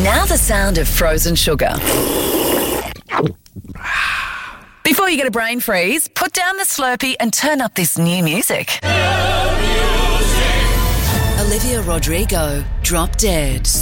Now the sound of frozen sugar. Before you get a brain freeze, put down the Slurpee and turn up this new music. Olivia Rodrigo, Drop Dead.